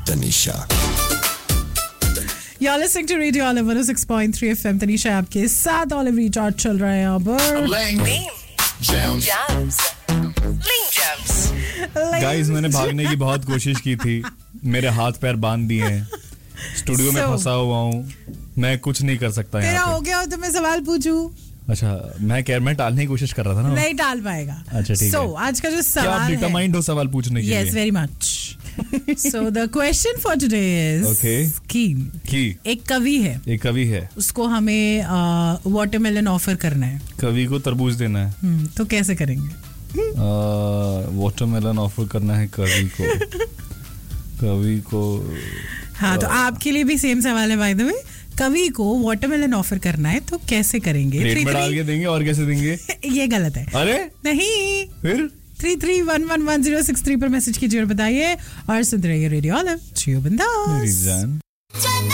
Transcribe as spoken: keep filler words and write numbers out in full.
Tanisha. You're listening to Radio Olive one oh six point three F M. Tanisha आपके साथ Olive Recharge चल रहा है यहाँ पर. Jams. Jams. Link Jams. Guys, मैंने भागने की बहुत कोशिश की थी. मेरे हाथ पैर बांध दिए हैं. स्टूडियो में फंसा हुआ हूँ. मैं कुछ नहीं कर सकता यहाँ पे. तेरा हो गया हो तो मैं सवाल पूछूं. अच्छा, मैं कैर में टालने की कोशिश कर रहा था ना. नहीं टाल पाएगा. अच्छा ठीक so, है. So आज का जो सवाल क्या आप है. डिटरमाइंड हो सवाल पूछने के लिए? Yes, very much. So the question for today is. Okay. कि कि एक कवि है. एक कवि है. उसको हमें वाटरमेलन ऑफर करना है. कवि को तरबूज देना है. हम्म, तो कैसे करेंगे? वाटरमेलन ऑफर करना है कवि को. कवि को. हाँ, तो आपके लिए भी सेम सवाल है बाय द वे. कवि को वाटरमेलन ऑफर करना है तो कैसे करेंगे? प्लेट में डाल के देंगे और कैसे देंगे? ये गलत है. अरे नहीं, फिर three three one one one zero six three पर मैसेज कीजिए और बताइए. और सुनते रहिए रेडियो ऑलिव. जियो बिंदास. मेरी जान.